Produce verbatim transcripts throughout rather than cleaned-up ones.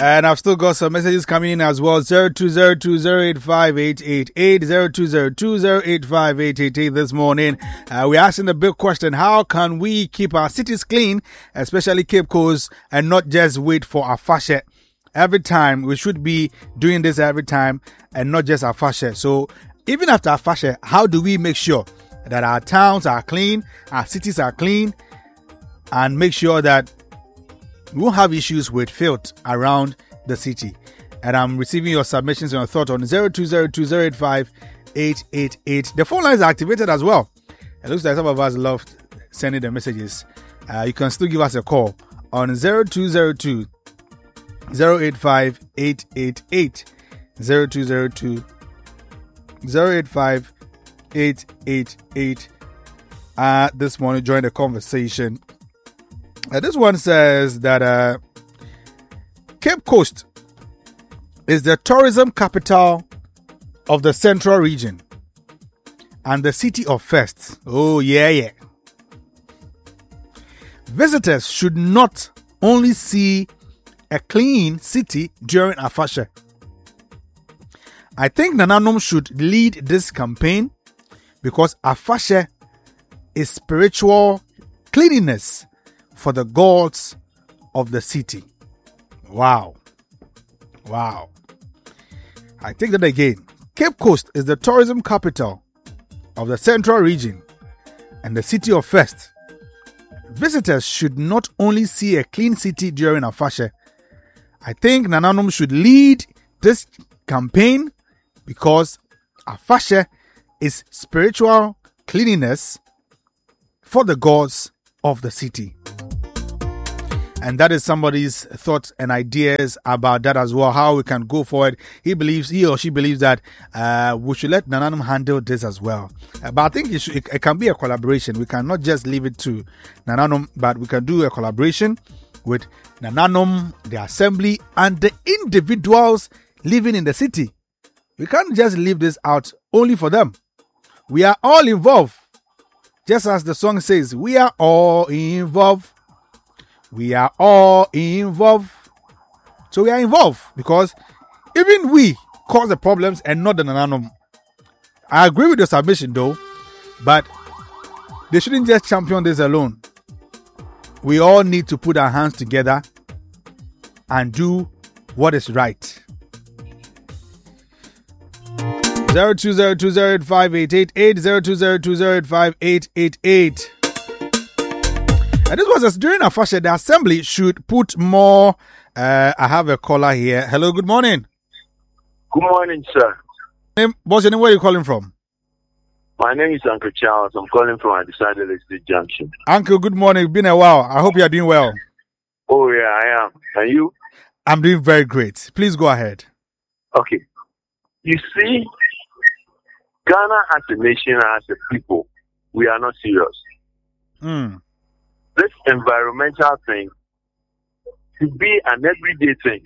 And I've still got some messages coming in as well. zero two zero two zero eight five eight eight eight, zero two zero two zero eight five eight eight eight this morning. Uh, we're asking the big question: how can we keep our cities clean, especially Cape Coast, and not just wait for Afashe every time? We should be doing this every time and not just Afashe. So even after Afashe, how do we make sure that our towns are clean, our cities are clean, and make sure that we won't have issues with filth around the city? And I'm receiving your submissions and your thoughts on zero two zero two zero eight five eight eight eight. The phone lines are activated as well. It looks like some of us love sending the messages. Uh, you can still give us a call on zero two zero two zero eight five eight eight eight, zero two zero two zero eight five eight eight eight. Uh, this morning, join the conversation. Uh, this one says that uh, Cape Coast is the tourism capital of the Central Region and the city of firsts. Oh, yeah, yeah. Visitors should not only see a clean city during Afashe. I think Nananom should lead this campaign because Afashe is spiritual cleanliness for the gods of the city. Wow. Wow. I take that again. Cape Coast is the tourism capital of the Central Region and the city of first. Visitors should not only see a clean city during Afashe. I think Nananom should lead this campaign because Afashe is spiritual cleanliness for the gods of the city. And that is somebody's thoughts and ideas about that as well, how we can go forward. He believes, he or she believes that uh, we should let Nananom handle this as well. Uh, but I think it, should, it, it can be a collaboration. We cannot just leave it to Nananom, but we can do a collaboration with Nananom, the assembly, and the individuals living in the city. We can't just leave this out only for them. We are all involved. Just as the song says, we are all involved. We are all involved. So we are involved because even we cause the problems and not the Nananom. I agree with your submission though, but they shouldn't just champion this alone. We all need to put our hands together and do what is right. zero two zero two zero eight five eight eight eight, zero two zero two zero eight five eight eight eight. And this was as during Afashe, the assembly should put more. Uh, I have a caller here. Hello, good morning. Good morning, sir. Name, what's your name? Where are you calling from? My name is Uncle Charles. I'm calling from Adisade Estate Junction. Uncle, good morning. It's been a while. I hope you are doing well. Oh, yeah, I am. And you? I'm doing very great. Please go ahead. Okay. You see, Ghana as a nation, as a people, we are not serious. Mm. This environmental thing should be an everyday thing.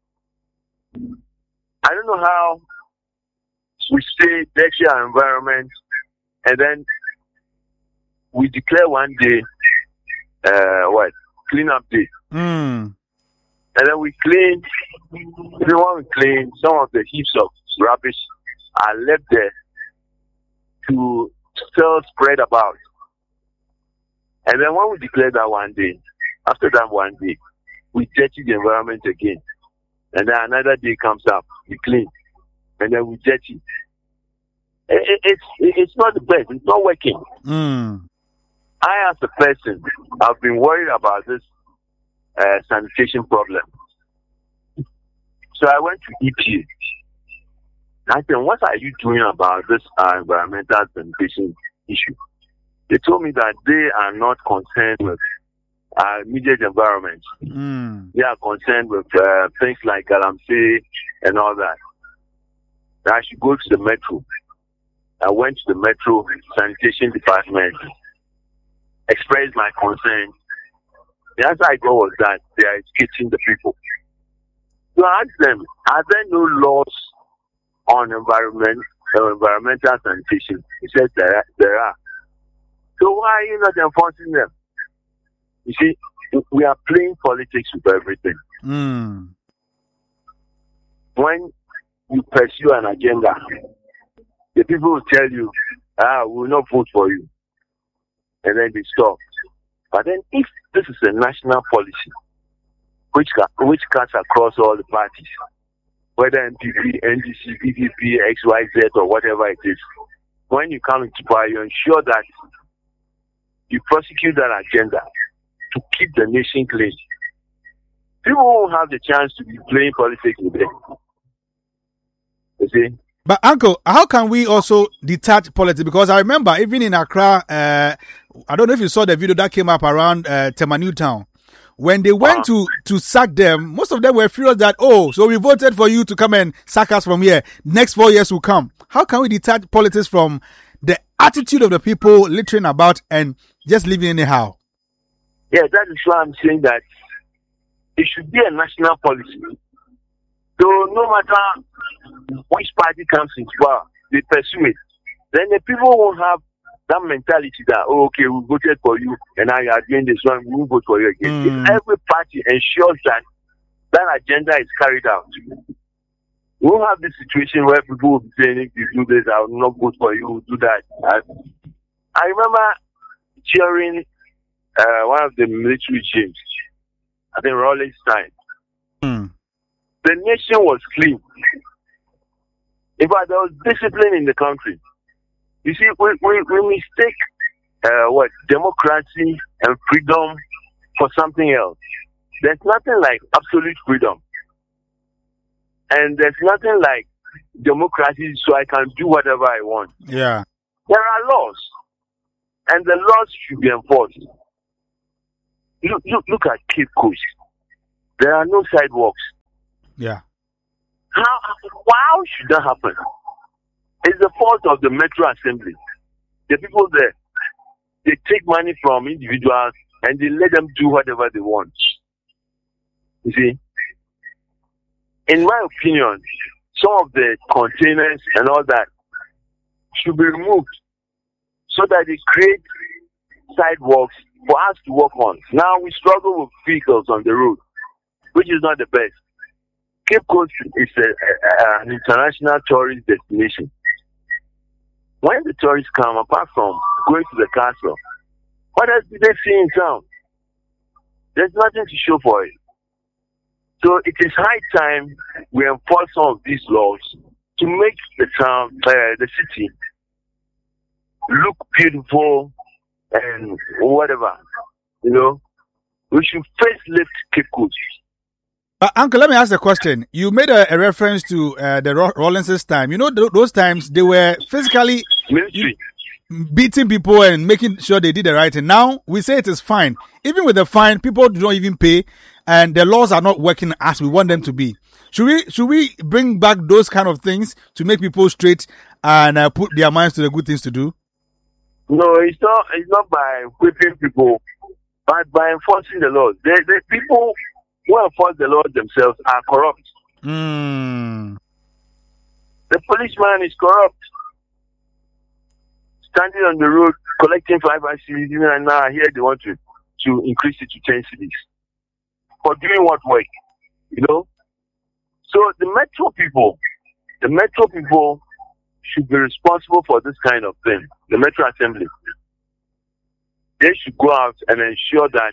I don't know how we say next year environment and then we declare one day uh, what clean up day. Mm. And then we clean, everyone we clean, some of the heaps of rubbish are left there to still spread about. And then when we declare that one day, after that one day, we dirty the environment again. And then another day comes up, we clean. And then we dirty. It, it, it's, it, it's not the best. It's not working. Mm. I, as a person, have been worried about this uh, sanitation problem. So I went to E P A. I said, what are you doing about this uh, environmental sanitation issue? They told me that they are not concerned with uh, immediate environment. Mm. They are concerned with uh, things like Galamsey and all that. That I should go to the metro. I went to the metro sanitation department, expressed my concern. The answer I got was that they are educating the people. So I asked them, are there no laws on environment, uh, environmental sanitation? He said there are, there are. So why are you not enforcing them? You see, we are playing politics with everything. Mm. when you pursue an agenda, the people will tell you, ah, we will not vote for you. And then they stop. But then if this is a national policy, which which cuts across all the parties, whether N P P, N D C, P P P, X Y Z, or whatever it is, when you come into power, you ensure that you prosecute that agenda to keep the nation clean. People won't have the chance to be playing politics with them. You see? But Uncle, how can we also detach politics? Because I remember even in Accra, uh, I don't know if you saw the video that came up around uh, Tema Newtown. When they went uh-huh. to, to sack them, most of them were furious that, oh, so we voted for you to come and sack us from here. Next four years will come. How can we detach politics from the attitude of the people littering about and just living anyhow? Yeah, that is why I'm saying that it should be a national policy. So no matter which party comes into power, they pursue it. Then the people won't have that mentality that, oh, okay, we voted for you and now you are doing this one, we will vote for you again. Mm. If every party ensures that that agenda is carried out, we won't have this situation where people will be saying, if you do this, I will not vote for you, do that. I, I remember during uh, one of the military regimes, I think Rawlings time, mm. the nation was clean. In fact, there was discipline in the country. You see, we, we, we mistake uh, what democracy and freedom for something else. There's nothing like absolute freedom. And there's nothing like democracy so I can do whatever I want. Yeah. There are laws. And the laws should be enforced. Look, look, look at Cape Coast. There are no sidewalks. Yeah. How, how should that happen? It's the fault of the Metro Assembly. The people there, they take money from individuals and they let them do whatever they want. You see? In my opinion, some of the containers and all that should be removed so that they create sidewalks for us to walk on. Now we struggle with vehicles on the road, which is not the best. Cape Coast is a, a, an international tourist destination. When the tourists come, apart from going to the castle, what else do they see in town? There's nothing to show for it. So it is high time we enforce some of these laws to make the town, uh, the city, look beautiful and whatever. You know, we should first lift Cape Coast. Uh, Uncle, let me ask a question. You made a, a reference to uh, the Rawlings' time. You know, th- those times they were physically military beating people and making sure they did the right thing. Now we say it is fine. Even with the fine, people don't even pay, and the laws are not working as we want them to be. Should we should we bring back those kind of things to make people straight and uh, put their minds to the good things to do? No, it's not. It's not by whipping people, but by enforcing the laws. The, the people who enforce the laws themselves are corrupt. Mm. The policeman is corrupt. Standing on the road, collecting five cities, and now here they want to, to increase it to ten cities. For doing what work? You know? So the metro people, the metro people should be responsible for this kind of thing. The Metro Assembly. They should go out and ensure that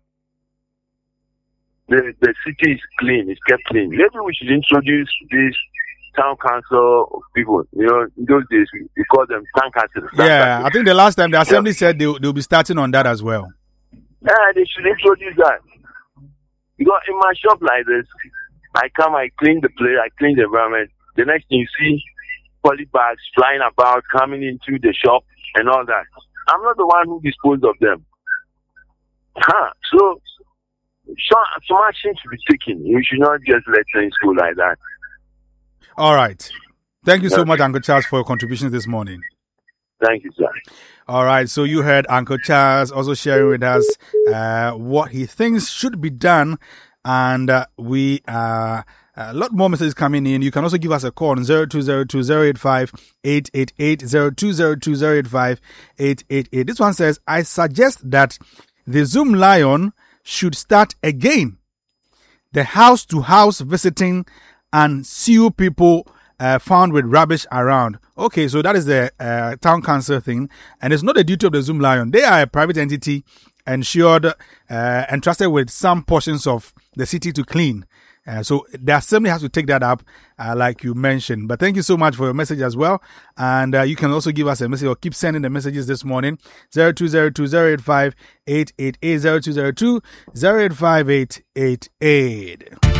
the, the city is clean, is kept clean. Maybe we should introduce these town council people. You know, in those days, we, we call them town council. Yeah, council. I think the last time the assembly yeah. said they, they'll be starting on that as well. Yeah, they should introduce that. Because in my shop like this, I come, I clean the place, I clean the environment. The next thing you see, poly bags flying about, coming into the shop and all that. I'm not the one who disposed of them. Huh. So, some action should be taken. You should not just let things go like that. All right. Thank you so okay. much, Uncle Charles, for your contributions this morning. Thank you, sir. All right. So you heard Uncle Charles also sharing with us uh, what he thinks should be done. And uh, we uh, a lot more messages coming in. You can also give us a call on zero two zero two zero eight five eight eight eight, zero two zero two zero eight five eight eight eight. This one says, I suggest that the Zoom Lion should start again. The house-to-house visiting and sue people uh, found with rubbish around. Okay, so that is the uh, town council thing, and it's not the duty of the Zoomlion. They are a private entity ensured, uh, entrusted with some portions of the city to clean. Uh, so the assembly has to take that up, uh, like you mentioned. But thank you so much for your message as well. And uh, you can also give us a message or keep sending the messages this morning. zero two zero two zero eight five eight eight eight, zero two zero two zero eight five eight eight eight.